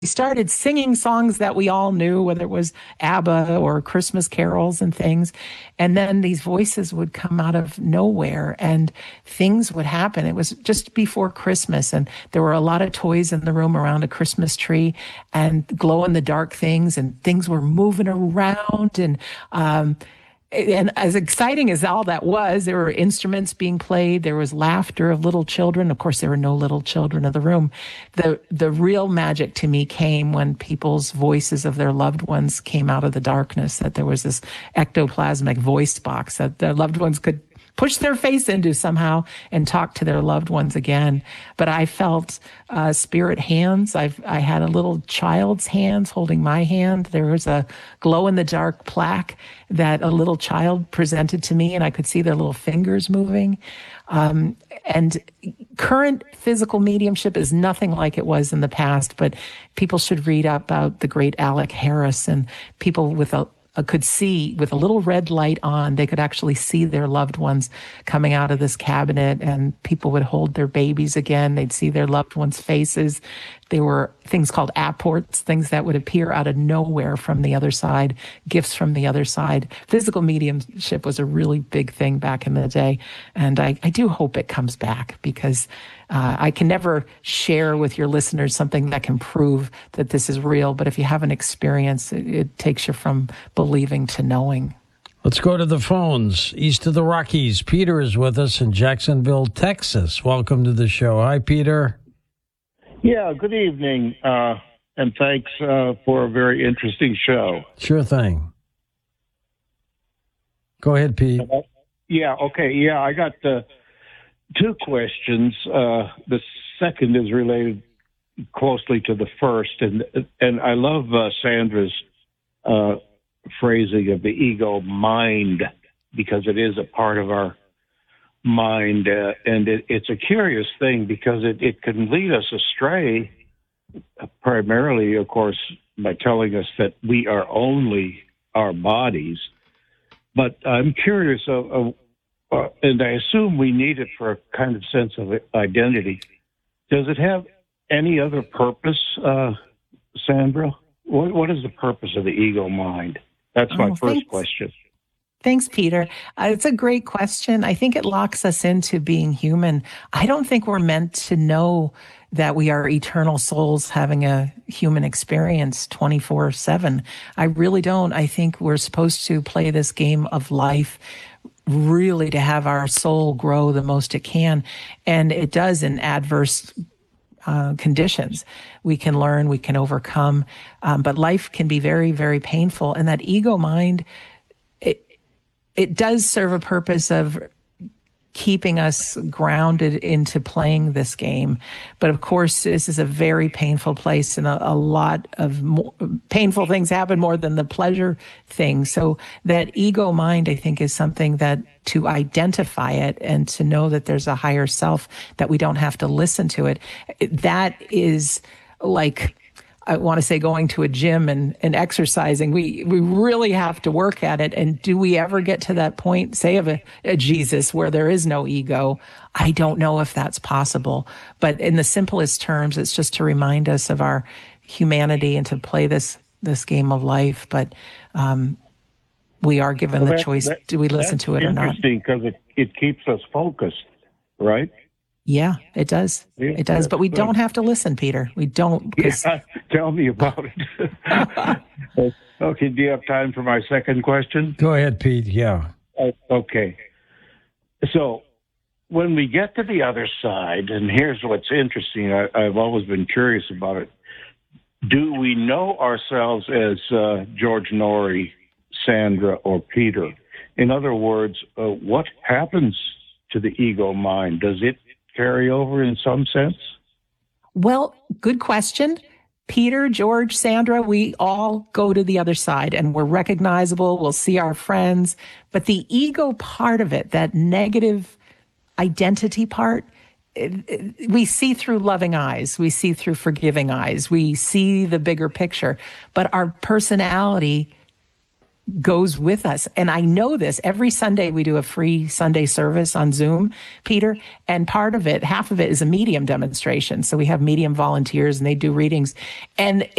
started singing songs that we all knew, whether it was ABBA or Christmas carols and things. And then these voices would come out of nowhere and things would happen. It was just before Christmas, and there were a lot of toys in the room around a Christmas tree and glow in the dark things, and things were moving around. And as exciting as all that was, there were instruments being played. There was laughter of little children. Of course, there were no little children in the room. The real magic to me came when people's voices of their loved ones came out of the darkness, that there was this ectoplasmic voice box that their loved ones could push their face into somehow and talk to their loved ones again. But I felt spirit hands. I had a little child's hands holding my hand. There was a glow-in-the-dark plaque that a little child presented to me, and I could see their little fingers moving. And current physical mediumship is nothing like it was in the past, but people should read about the great Alec Harris, and people could see with a little red light on, they could actually see their loved ones coming out of this cabinet, and people would hold their babies again. They'd see their loved ones' faces. There were things called apports, things that would appear out of nowhere from the other side, gifts from the other side. Physical mediumship was a really big thing back in the day. And I do hope it comes back, because I can never share with your listeners something that can prove that this is real. But if you have an experience, it takes you from believing to knowing. Let's go to the phones. East of the Rockies, Peter is with us in Jacksonville, Texas. Welcome to the show. Hi, Peter. Yeah, good evening, and thanks for a very interesting show. Sure thing. Go ahead, Pete. I got two questions. The second is related closely to the first, and I love Sandra's phrasing of the ego mind, because it is a part of our mind, and it's a curious thing, because it can lead us astray, primarily, of course, by telling us that we are only our bodies. But I'm curious, and I assume we need it for a kind of sense of identity. Does it have any other purpose, Sandra? What is the purpose of the ego mind? That's my first question. Thanks, Peter. It's a great question. I think it locks us into being human. I don't think we're meant to know that we are eternal souls having a human experience 24/7. I really don't. I think we're supposed to play this game of life really to have our soul grow the most it can. And it does in adverse conditions. We can learn, we can overcome, but life can be very, very painful. And that ego mind, it does serve a purpose of keeping us grounded into playing this game. But of course, this is a very painful place, and a lot of painful things happen more than the pleasure things. So that ego mind, I think, is something that to identify it and to know that there's a higher self, that we don't have to listen to it. That is like, I want to say, going to a gym and exercising. We really have to work at it. And do we ever get to that point, say, of a Jesus where there is no ego? I don't know if that's possible. But in the simplest terms, it's just to remind us of our humanity and to play this game of life. But we are given the choice. Do we listen to it or not? Interesting, because it keeps us focused, right? Yeah, it does. Yeah, it does. But we don't have to listen, Peter. We don't. Yeah, tell me about it. Okay, do you have time for my second question? Go ahead, Pete. Yeah. Okay. So when we get to the other side, and here's what's interesting, I've always been curious about it. Do we know ourselves as George Norrie, Sandra, or Peter? In other words, what happens to the ego mind? Does it carry over in some sense? Well, good question. Peter, George, Sandra, we all go to the other side and we're recognizable. We'll see our friends. But the ego part of it, that negative identity part, we see through loving eyes. We see through forgiving eyes. We see the bigger picture. But our personality goes with us. And I know this. Every Sunday we do a free Sunday service on Zoom, Peter, and part of it, half of it, is a medium demonstration. So we have medium volunteers and they do readings. And